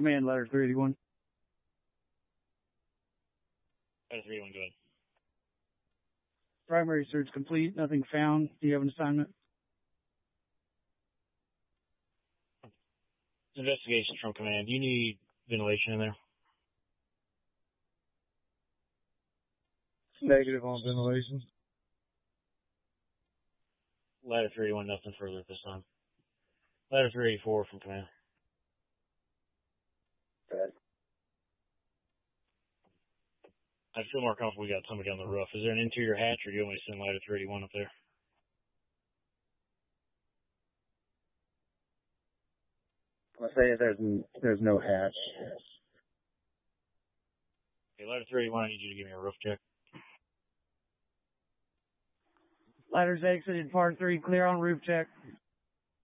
Command, ladder 381. Ladder 381, go ahead. Primary search complete. Nothing found. Do you have an assignment? Investigation from command. Do you need ventilation in there? Negative on ventilation. Ladder 381, nothing further at this time. Ladder 384 from command. Good. I feel more comfortable we got somebody on the roof. Is there an interior hatch, or do you want me to send ladder 381 up there? Let's say there's no hatch. Okay, ladder 381, I need you to give me a roof check. Ladders exited, par 3, clear on roof check.